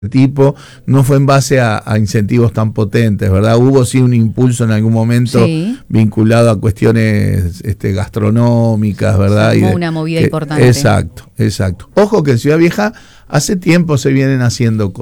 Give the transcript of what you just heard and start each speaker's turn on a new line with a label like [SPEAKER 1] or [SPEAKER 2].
[SPEAKER 1] tipo, no fue en base a incentivos tan potentes, ¿verdad? Hubo sí un impulso en algún momento vinculado a cuestiones gastronómicas, ¿verdad?
[SPEAKER 2] Como una movida importante.
[SPEAKER 1] Exacto. Ojo que en Ciudad Vieja hace tiempo se vienen haciendo cosas.